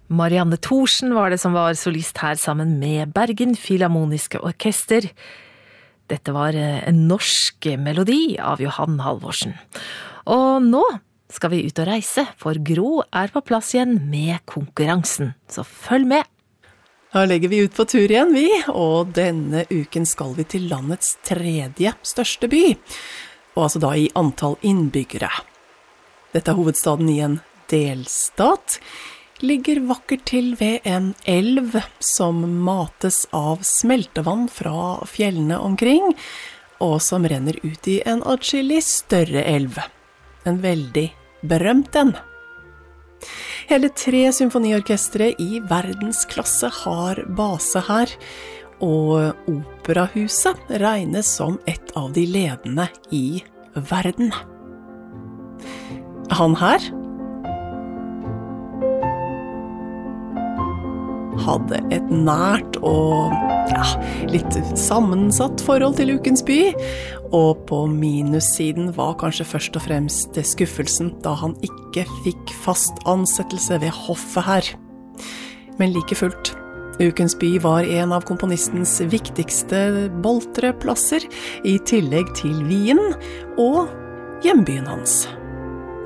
Marianne Thorsen var det som var solist her sammen med Bergen Filharmoniske Orkester. Dette var en norsk melodi av Johan Halvorsen. Og nå skal vi ut og reise, for Gro er på plass igjen med konkurransen. Så følg med! Da legger vi ut på tur igjen, vi, og denne uken skal vi til landets tredje største by, og altså da i antall innbyggere. Dette er hovedstaden i en delstat, ligger vakkert til ved en elv som mates av smeltevann fra fjellene omkring, og som renner ut i en atskillig større elv. En veldig berømt en. Hele 3 symfoniorkestre i verdensklasse har base her, og operahuset regnes som et av de ledende i verden. Han her hadde et nært og litt sammensatt forhold til ukens by, og på minussiden var kanskje først og fremst skuffelsen da han ikke fikk fast ansettelse ved hoffet her. Men like fullt, ukens by var en av komponistens viktigste boltreplasser, i tillegg til Wien og hjembyen hans.